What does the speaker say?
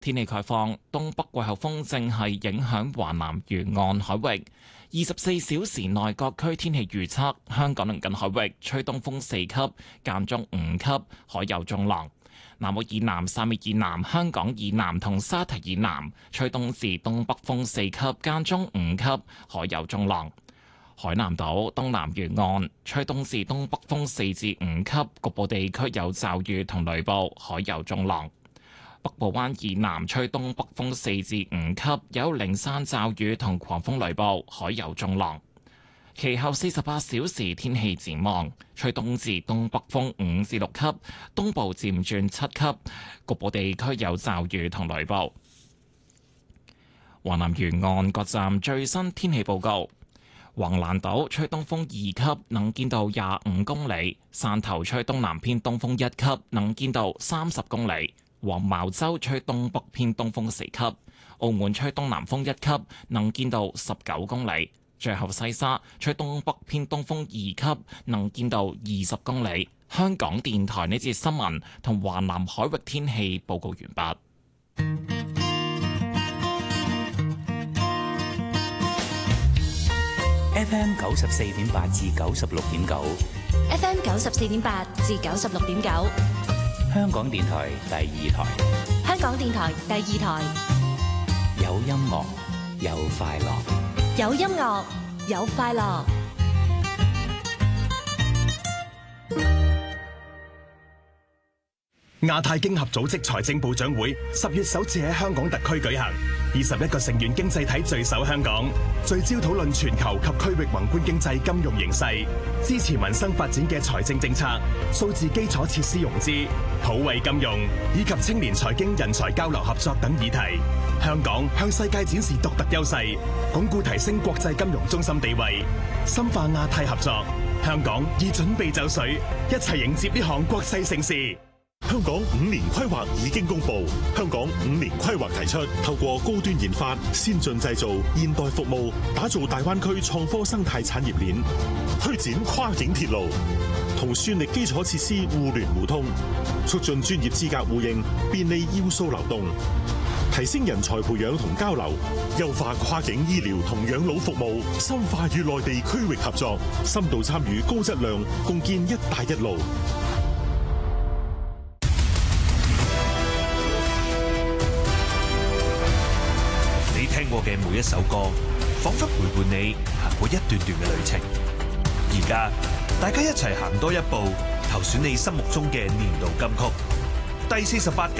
天氣概況，東北季候風正係影響華南沿岸海域。24小時內各區天氣預測：香港鄰近海域吹東風4級，間中5級，海有中浪。南澳以南、汕尾以南、香港以南同沙堤以南吹東至東北風4級，間中5級，海有中浪。海南島東南沿岸吹東至東北風4至5級，局部地區有驟雨同雷暴，海有中浪。北部灣以南吹東北風4至5級，有零散驟雨同狂風雷暴，海有中浪。其後48小時天氣展望，吹東至東北風5至6級，東部漸轉7級，局部地區有驟雨同雷暴。華南沿岸各站最新天氣報告：橫瀾島吹東風2級，能見度25公里；汕頭吹東南偏東風1級，能見度30公里；黃茅洲吹東北偏東風4級；澳門吹東南風1級，能見度19公里。最後西沙吹東北偏東風2級，能見度20公里。香港電台呢節新聞同華南海域天氣報告完畢。 FM 94.8至96.9 ，FM 94.8至96.9， 香港電台第2台， 香港電台第2台， 有音樂，有快樂， 有音樂，有快樂。 亞太經合組織財政部長會10月首次喺香港特區舉行，21個成員經濟體聚首香港，聚焦討論全球及區域宏觀經濟金融形勢，支持民生發展嘅財政政策、數字基礎設施融資、普惠金融以及青年財經人才交流合作等議題。香港向世界展示獨特優勢，鞏固提升國際金融中心地位，深化亞太合作。香港已準備就緒，一齊迎接呢項國際盛事。 香港5年規劃已經公布，香港5年規劃提出，透過高端研發、先進製造、現代服務，打造大灣區創科生態產業鏈，推展跨境鐵路，同算力基礎設施互聯互通，促進專業資格互認，便利要素流動，提升人才培養同交流，優化跨境醫療同養老服務，深化與內地區域合作，深度參與高質量，共建一帶一路。 聽過嘅每一首歌，仿佛陪伴你行過一段段嘅旅程。而家大家一齊行多一步，投選你心目中嘅年度金曲。第48屆